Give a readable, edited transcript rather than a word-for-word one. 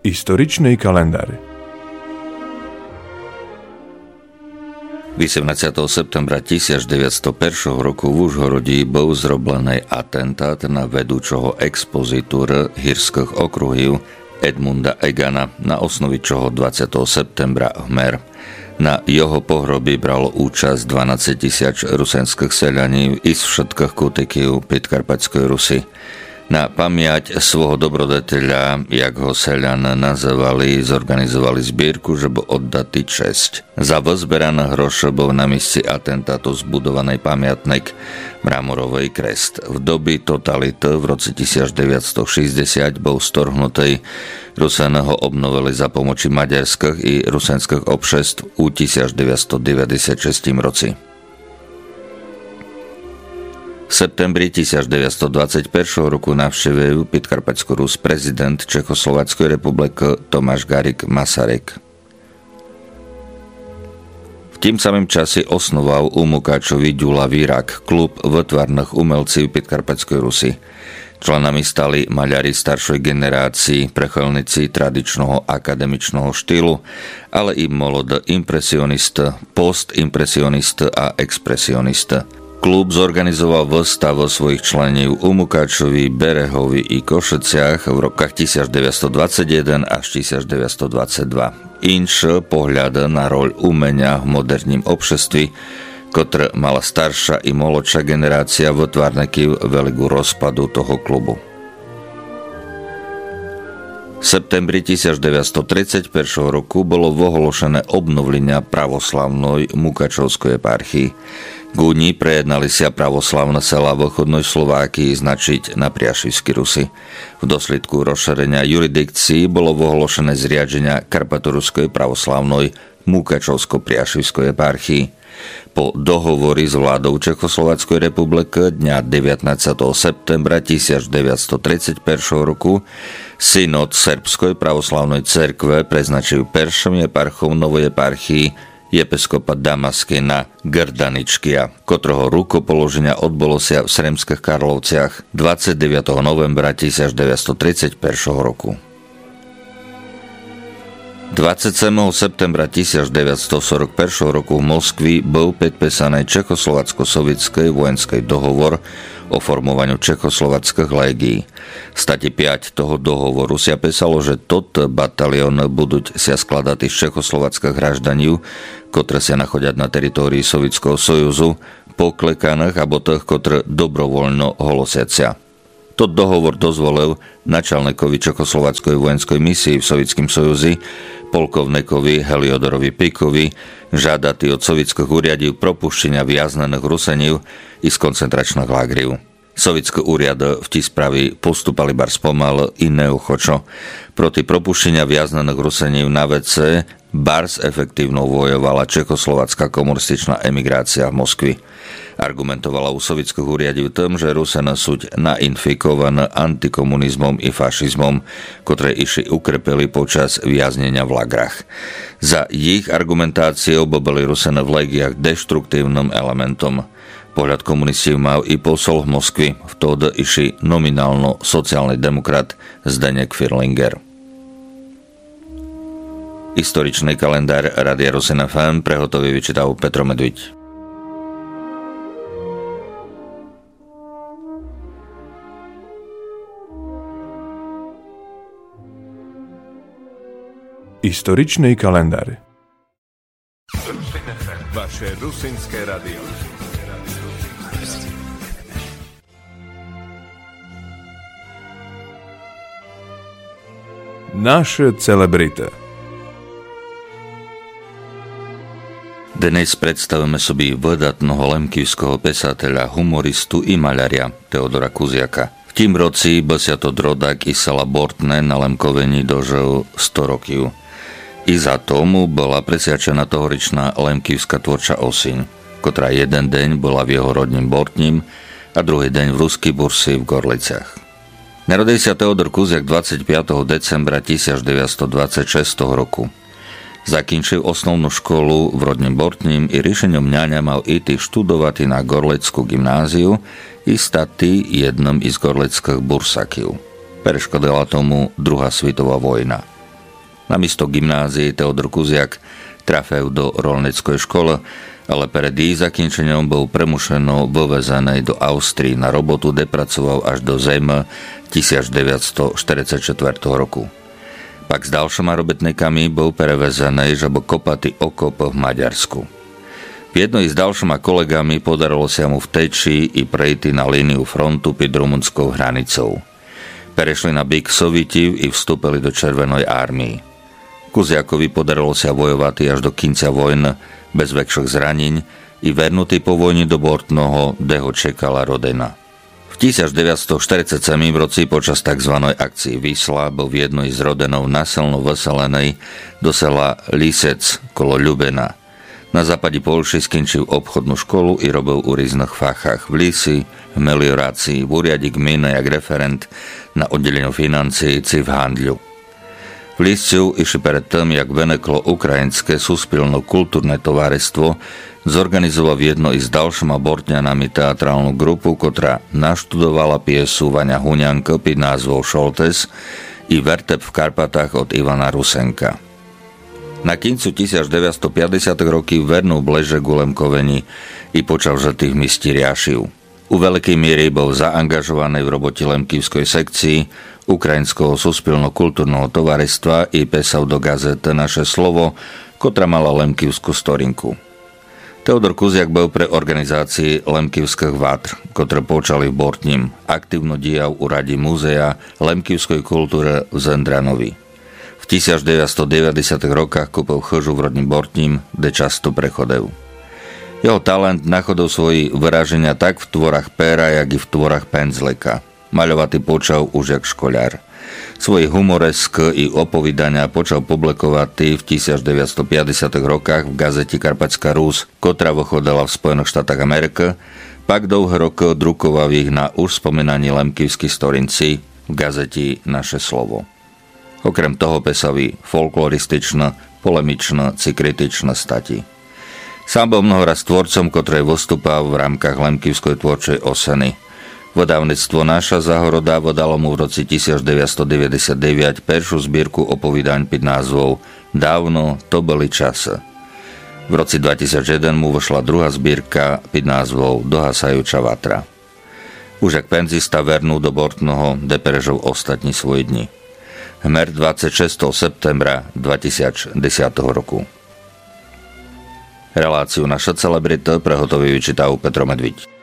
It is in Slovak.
Историчный календар. 18. septembra 1901 roku v Užhorodí bol zroblený atentát na vedúčoho expozitúra hírskych okruhів Edmunda Egana, na osnovi čoho 20. septembra Hmer. Na jeho pohrobí bralo účasť 12 000 rusenských seľanív i z všetkých kútikov Podkarpatskej Rusy. Na pamiať svojho dobrodeteľa, jak ho seľan nazývali, zorganizovali zbierku, že bol oddatý česť. Za vyzberané hroše bol na mieste atentátu zbudovaný pamiatnik Mramorovej Krest. V doby totality v roce 1960 bol storhnutý. Rusene ho obnovili za pomoci maďarských i rusenských obšestv u 1996 roci. V septembri 1921 roku navštívil Podkarpatskú Rus prezident Čechoslovenskej republiky Tomáš Garrigue Masaryk. V tým samým čase osnoval u Mukáčovi Ďula Vírak, klub výtvarných umelcov Podkarpatskej Rusy. Členami stali maľari staršej generácii, prechylníci tradičného akademičného štýlu, ale i mladí impresionista, postimpresionista a expresionista. Klub zorganizoval výstavu svojich členov u Mukáčovi, Berehovi i Košiciach v rokoch 1921 až 1922. Inš pohľad na roľ umenia v moderním obšeství, ktoré mala staršia i mladšia generácia výtvarníkov veľkú rozpadu toho klubu. V septembri 1931 roku bolo ohlásené obnovlenia pravoslavnej Mukačovskej eparchii. Gúni prejednali sa pravoslavné sela v východnej Slovákii značiť na Priašivskej Rusi. V dôsledku rozšírenia jurisdikcií bolo ohlásené zriadenia Karpatoruskej pravoslavnej Mukačovsko-Priašivskej eparchii. Po dohovori s vládou Čechoslovenskej republiky dňa 19. septembra 1931 roku synod Srbskej pravoslavnej cerkve preznačil prvým eparchom novej eparchii episkopa Damaskina Grdaničkia, ktorého rukopoloženia odbolo sa v Sremských Karlovciach 29. novembra 1931 roku. 27. septembra 1941 roku v Moskvi bol podpísaný Čechoslovensko-sovietský vojenský dohovor o formovaniu čechoslovenských légií. V stati 5 toho dohovoru sa písalo, že tot batalión budú sa skladať z čechoslovenských hraždaní, ktoré sa nachodia na teritórii Sovietskeho sojuzu, poklekaných alebo tých, ktoré dobrovoľno holosiacia. Tot dohovor dozvolil načalníkovi Čechoslovenskej vojenskej misii v Sovietskom sojuzi, polkovníkovi Heliodorovi Pikovi, žiadať od sovietských úriadov propuštenia viaznených Rusenív i z koncentračných lágriv. Sovietské úriady v tí spravi postupali bar spomal i neochočo. Proti propuštenia viaznených Rusenív na WC bars efektívno vojovala čechoslovenská komunistická emigrácia v Moskvi. Argumentovala u sovietských úriadov tým, že Rusene sú nainfikované antikomunizmom i fašizmom, ktoré išli ukrepili počas viaznenia v lagrách. Za ich argumentáciou boli Rusene v légiách deštruktívnym elementom. Pohľad komunistov mal i posol v Moskvi, vtedy išli nominálno sociálny demokrat Zdeněk Firlinger. Historičný kalendár Rádia Rusin FM prehotový vyčítal Petro Medviť. Историчный календар. Vaše rusinské radio. Naše celebrity. Dnes predstavíme sobie vydatného lemkivského pesateľa, humoristu i maľaria Teodora Kuziaka. V tým roci bosiato rodák i sela Bortné na Lemkovení dožil 100 rokov. I za tomu bola presiačená tohoričná lemkivská tvorča Osiň, ktorá jeden deň bola v jeho rodním Bortním a druhý deň v Ruskej Bursi v Gorliciach. Narodil sa Teodor Kuziak 25. decembra 1926 roku. Zakončil osnovnú školu v rodním Bortním i riešením ňaňa mal ísť študovať na Gorleckú gymnáziu i stati jednom iz gorleckých bursakiv. Preškodila tomu druhá svetová vojna. Namiesto gymnázie Teodor Kuziak trafil do rolnickej školy, ale pred jej zakінčením bol premušeno vyvezený do Austrii na robotu, kde pracoval až do zimy 1944 roku. Pak s ďalšími robotníkami bol prevezený, že bol kopatý okop v Maďarsku. V jednej s ďalšími kolegami podarilo sa mu vteči i prejти na líniu frontu pod rumunskou hranicou. Perešli na bík Sovietov i vstúpili do Červenej armii. Kuziakovi podarilo sa bojovať až do konca vojny bez väčších zranín i vernutý po vojni do Bortnoho, kde ho čekala rodina. V 1947 roci počas tzv. Akcii Vysla bol v jednej z rodenov násilno vyselenej do sela Lisec kolo Ľubena. Na západe Polši skončil obchodnú školu i robil u rôznych fachách v lisi, v meliorácii, v úriade gminy jak referent na oddeleniu financií či v handľu. V Liscu iši pred tým, jak veneklo ukrajinské súspilno-kultúrne tovarestvo, zorganizoval jedno i s ďalšíma Bortňanami teatrálnu grupu, ktorá naštudovala piesu Vaňa Huňanka pod názvou Šoltes i Vertep v Karpatách od Ivana Rusenka. Na koncu 1950 roky vernú Bleže Gulemkoveni i počal žatých mistí riašiv. U veľkej miery bol zaangažovaný v robote lemkivskej sekcii Ukrajinského súspilno-kultúrneho tovarestva i písal do gazety Naše slovo, ktorá mala lemkivskú storinku. Teodor Kuziak bol pre organizácii lemkivských vátr, ktoré počali v Bortním. Aktívno dial u radi múzea lemkivskej kultúry v Zendranovi. V 1990 rokách kúpil chyžu v rodním Bortním, kde často prechodil. Jeho talent nachodil svoji vyraženia tak v tvorách péra, jak i v tvorách penzleka. Maľovatý počal už jak škoľár. Svoje humoresk i opovídania počal publikovať v 1950 rokách v gazete Karpatská Rus, ktorá vychodila v Spojených štátoch Ameriky, pak dlhé roky drukoval ich na už spomínaní lemkivskí storinci v gazete Naše slovo. Okrem toho písali folklorističné, polemičné či kritičné stati. Sám bol mnohoraz tvorcom, ktorý vystúpal v rámkach lemkivskej tvorčej oseny. Vydavníctvo Naša Zahoroda vydalo mu v roci 1999 peršiu zbierku opovídaň pod názvou Dávno to boli časy. V roci 2001 mu vyšla druhá zbierka pod názvou Dohasajúča vatra. Už jak penzista vernú do Bortnoho, kde prežil ostatní svoje dni. Hmer 26. septembra 2010 roku. Reláciu Naša celebrita prehotový vyčítal Petro Medviť.